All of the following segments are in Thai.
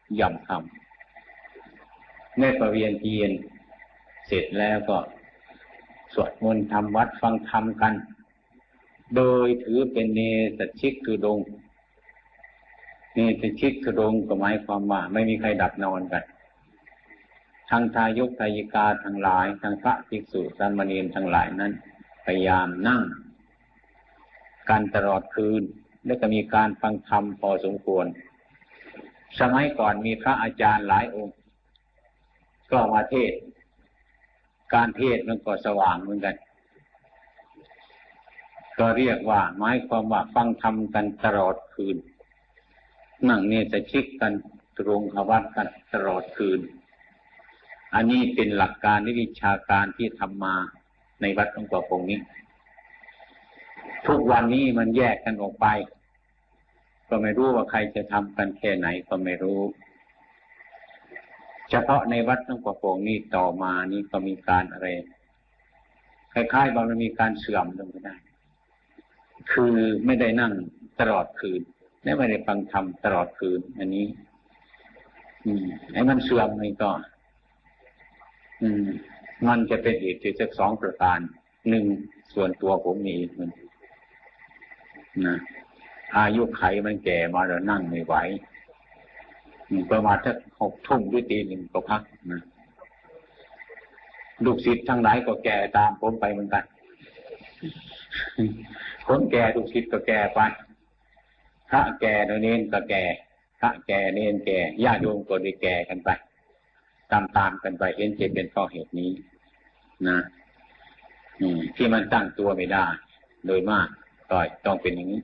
ย่ำค่ำแม่ประเวียนเทียนเสร็จแล้วก็สวดมนต์ทำวัดฟังธรรมกันโดยถือเป็นเนสชิกทุดงค์เนสชิกทุดงค์ก็หมายความว่าไม่มีใครดับนอนกันทั้งทายกทายิกาทั้งหลายทั้งพระภิกษุสามเณรทั้งหลายนั้นพยายามนั่งกันตลอดคืนและก็มีการฟังธรรมพอสมควรสมัยก่อนมีพระอาจารย์หลายองค์ก็มาเทศการเทศมันก็สว่างเหมือนกันก็เรียกว่าหมายความว่าฟังธรรมกันตลอดคืนนั่งเนสชิกกันตรงขวัตกันตลอดคืนอันนี้เป็นหลักการวิชาการที่ทำมาในวัดหลวงปู่คงนี้ทุกวันนี้มันแยกกันออกไปก็ไม่รู้ว่าใครจะทำกันแค่ไหนก็ไม่รู้เฉพาะในวัดหลวงปู่คงนี้ต่อมานี้ก็มีการอะไรคล้ายๆบางมันมีการเสื่อมลงไปได้คือไม่ได้นั่งตลอดคืนและไม่ได้ฟังธรรมตลอดคืนอันนี้ไอ้มันเสื่อมนี่ก็มันจะเป็นเหตุที่สัก2ประการ1ส่วนตัวผมมีมันนะอายุไขมันแก่มาแล้วนั่งไม่ไหวประมาณสัก6 ทุ่มหรือตี 1ก็พักนะลูกศิษย์ทั้งหลายก็แก่ตามผมไปเหมือนกันคนแก่ลูกศิษย์ก็แก่ไปพระแก่เนนก็แก่พระแก่เนนแก่ญาติโยมก็ได้แก่กันไปตามกันไปเห็นจะเป็นเพราะเหตุนี้นะที่มันตั้งตัวไม่ได้โดยมากก็ต้องเป็นอย่างนี้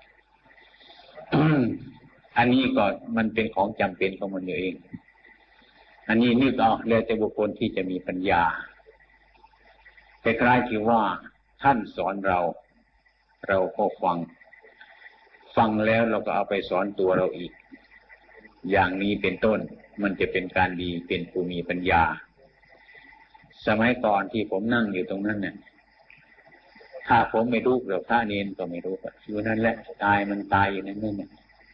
อันนี้ก็มันเป็นของจำเป็นของมันอยู่เองอันนี้นึกเอาแล้วแต่บุคคลที่จะมีปัญญาคล้ายๆที่ว่าท่านสอนเราก็ฟังแล้วเราก็เอาไปสอนตัวเราอีกอย่างนี้เป็นต้นมันจะเป็นการดีเป็นผู้มีปัญญาสมัยก่อนที่ผมนั่งอยู่ตรงนั้นเนี่ยถ้าผมไม่รู้หรือพระเนรก็ไม่รู้อยู่นั่นแหละตายมันตายอยู่นั่นเนี่ย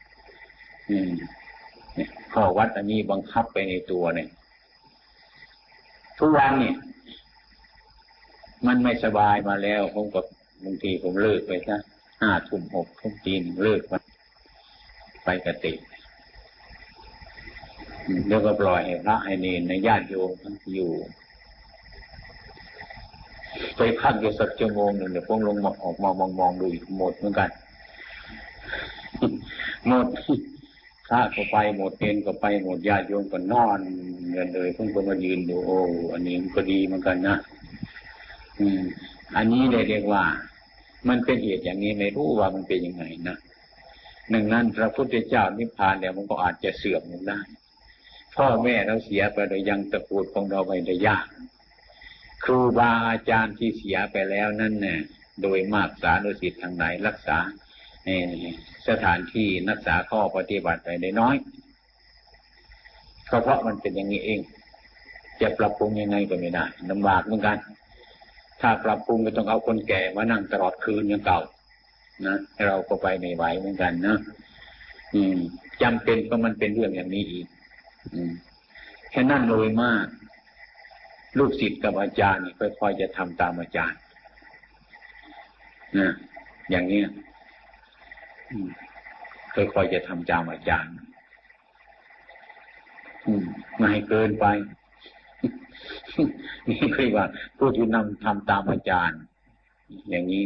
ข้อวัดอันนี้บังคับไปในตัวเนี่ยทุกวันเนี่ยมันไม่สบายมาแล้วผมก็บางทีผมเลิกไปซะ5 ทุ่ม6 ทุ่มตี 1เลิกไปกติแล้วก็ปล่อยให้พระให้เนรในญาติโยมอยู่ไปพักอยู่สักชั่วโมงหนึ่งเดี๋ยวผมลงมาออกมามองดูอีกหมดเหมือนกันหมดพระก็ไปหมดเนรก็ไปหมดญาติโยมก็นอนกันเลยผมก็มายืนดูโอ้อันนี้มันก็ดีเหมือนกันนะอันนี้เรียกว่ามันเป็นเหตุอย่างนี้ไม่รู้ว่ามันเป็นยังไงนะหนึ่งนั้นพระพุทธเจ้านิพพานเนี่ยมันก็อาจจะเสื่อมลงได้พ่อแม่เราเสียไปโดยยังตระกูลของเราไปได้ยากครูบาอาจารย์ที่เสียไปแล้วนั่นเนี่ยโดยมากสานุศิษย์ทางไหนรักษาสถานที่รักษาข้อปฏิบัติไปได้น้อยก็เพราะมันเป็นอย่างนี้เองจะปรับปรุงยังไงก็ไม่ได้ลำบากเหมือนกันถ้าปรับปรุงก็ต้องเอาคนแก่มานั่งตลอดคืนอย่างเก่านะเราก็ไปไม่ไหวเหมือนกันนะจำเป็นเพราะมันเป็นเรื่องอย่างนี้อีกแค่นั้นเลยมากลูกศิษย์กับอาจารย์ค่อยๆจะทำตามอาจารย์นะอย่างนี้ค่อยๆจะทำตามอาจารย์ไม่ให้เกินไปนี่คือว่าผู้ที่นำทำตามอาจารย์อย่างนี้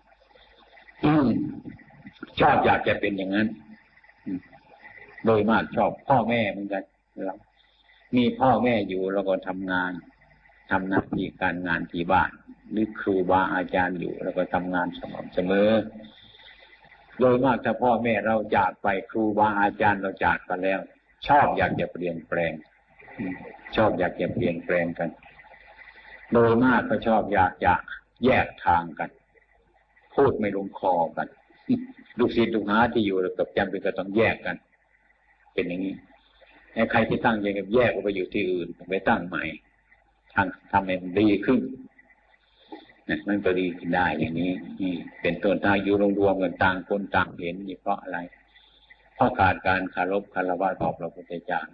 ชอบอยากจะเป็นอย่างนั้นโดยมากชอบพ่อแม่เหมือนกันเรามีพ่อแม่อยู่แล้วก็ทำงานทำหน้าที่การงานที่บ้านหรือครูบาอาจารย์อยู่แล้วก็ทำงานสม่ำเสมอโดยมากถ้าพ่อแม่เราจากไปครูบาอาจารย์เราจากไปแล้วชอบอยากจะเปลี่ยนแปลงชอบอยากจะเปลี่ยนแปลงกันโดยมากก็ชอบอยากจะแยกทางกันพูดไม่ลงคอกันลูกศิษย์ลูกหาที่อยู่กับจำเป็นก็ต้องแยกกันเป็นอย่างนี้ใครที่ตั้งใจกับแยกออกไปอยู่ที่อื่นไปตั้งใหม่ทำให้มันดีขึ้นนะมันก็ดีขึ้นได้อย่างนี้เป็นต้นถ้าอยู่รวมๆกันต่างคนต่างเห็นนี่เพราะอะไรเพราะขาดการเคารพคารวะต่อพระพุทธเจ้า